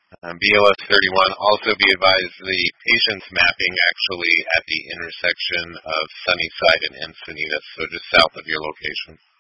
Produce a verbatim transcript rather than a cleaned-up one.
Um, B L S thirty-one, also be advised the patient's mapping actually at the intersection of Sunnyside and Encinitas, so just south of your location.